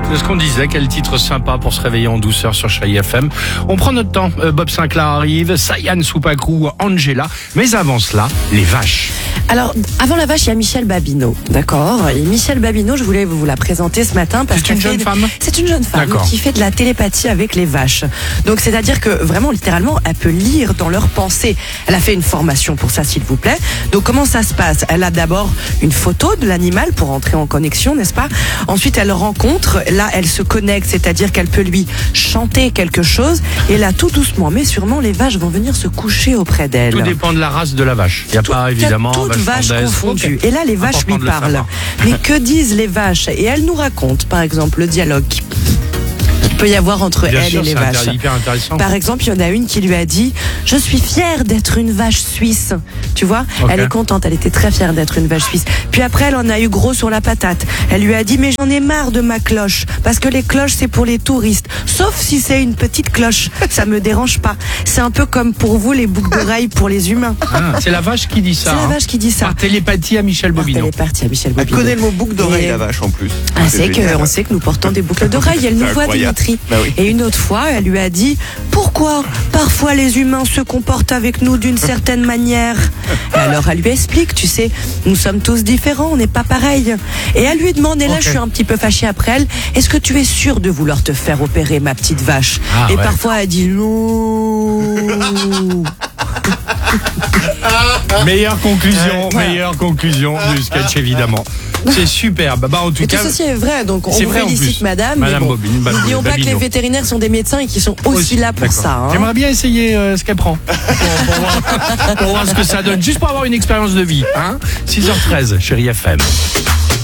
C'est ce qu'on disait, quel titre sympa pour se réveiller en douceur sur Chérie FM. On prend notre temps, Bob Sinclair arrive, Sayan Soupakou, Angela, mais avant cela, les vaches. Alors, avant la vache, il y a Michel Babineau, d'accord. Et Michel Babineau, je voulais vous la présenter ce matin parce C'est une jeune femme ? C'est une jeune femme qui fait de la télépathie avec les vaches. Donc, c'est-à-dire que vraiment, littéralement, elle peut lire dans leurs pensées. Elle a fait une formation pour ça, s'il vous plaît. Donc, comment ça se passe ? Elle a d'abord une photo de l'animal pour entrer en connexion, n'est-ce pas ? Ensuite, elle le rencontre. Là, elle se connecte, c'est-à-dire qu'elle peut lui chanter quelque chose. Et là, tout doucement, mais sûrement, les vaches vont venir se coucher auprès d'elle. Tout dépend de la race de la vache. Il n'y a pas évidemment toutes vaches confondues. Okay. Et là, les vaches Important lui parlent. Mais que disent les vaches ? Et elle nous raconte, par exemple, le dialogue qu'il peut y avoir entre elle et les vaches. Hyper intéressant. Par exemple, il y en a une qui lui a dit « Je suis fière d'être une vache suisse ». Tu vois, elle est contente, elle était très fière d'être une vache suisse. Puis après, elle en a eu gros sur la patate. Elle lui a dit « Mais j'en ai marre de ma cloche, parce que les cloches, c'est pour les touristes. Sauf si c'est une petite cloche, ça me dérange pas. C'est un peu comme pour vous, les boucles d'oreilles pour les humains. » C'est la vache qui dit ça. C'est la vache qui dit ça. Par télépathie à Michel Bobineau. Télépathie à Michel Elle Bobineau. connaît le mot boucle d'oreille, la vache, en plus. On sait que nous portons des boucles d'oreilles. Elle nous voit, Dimitri. Bah oui. Et une autre fois, elle lui a dit « Pourquoi parfois les humains se comportent avec nous d'une certaine manière ?» Et alors elle lui explique, tu sais, nous sommes tous différents, on n'est pas pareils. Et elle lui demande, et là je suis un petit peu fâchée après elle, « Est-ce que tu es sûre de vouloir te faire opérer, ma petite vache ?» Et parfois elle dit « Non !» Meilleure conclusion du sketch, évidemment. C'est superbe. Bah, en tout cas, tout ceci est vrai, donc on c'est vous vrai félicite, madame. Madame mais bon, Bobine, n'oublions pas que les Babineau. vétérinaires sont des médecins et qui sont aussi là pour ça. Hein. J'aimerais bien essayer ce qu'elle prend pour voir ce que ça donne, juste pour avoir une expérience de vie. 6h13, Chérie FM.